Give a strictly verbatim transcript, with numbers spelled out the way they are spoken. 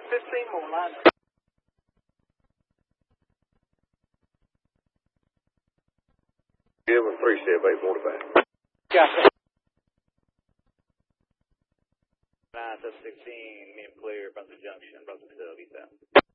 fifteen more line. Give him three step eight more to back. Gotcha. nine to sixteen, me and clear from the junction, from the facility south.